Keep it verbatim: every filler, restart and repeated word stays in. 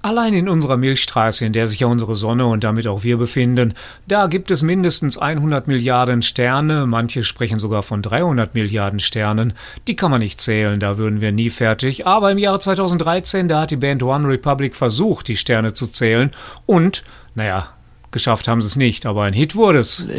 Allein in unserer Milchstraße, in der sich ja unsere Sonne und damit auch wir befinden, da gibt es mindestens hundert Milliarden Sterne, manche sprechen sogar von dreihundert Milliarden Sternen. Die kann man nicht zählen, da würden wir nie fertig. Aber im Jahre zweitausenddreizehn, da hat die Band One Republic versucht, die Sterne zu zählen und, naja, geschafft haben sie es nicht, aber ein Hit wurde es.